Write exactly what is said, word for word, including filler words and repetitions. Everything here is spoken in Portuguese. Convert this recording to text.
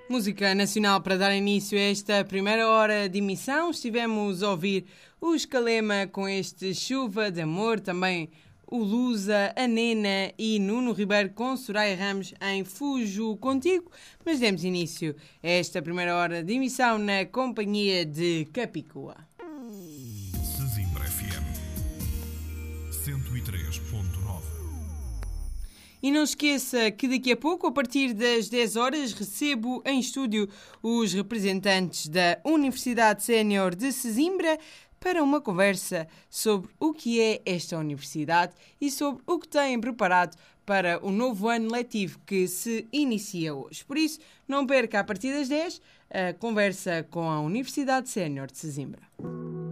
Música nacional para dar início a esta primeira hora de emissão. Estivemos a ouvir o Escalema com este Chuva de Amor, também o Lusa, a Nena e Nuno Ribeiro com Soraya Ramos em Fujo Contigo. Mas demos início a esta primeira hora de emissão na companhia de Capicua. Sesimbra F M cento e três ponto nove. E não esqueça que daqui a pouco, a partir das dez horas, recebo em estúdio os representantes da Universidade Sénior de Sesimbra para uma conversa sobre o que é esta universidade e sobre o que têm preparado para o novo ano letivo que se inicia hoje. Por isso, não perca a partir das dez a conversa com a Universidade Sénior de Sesimbra.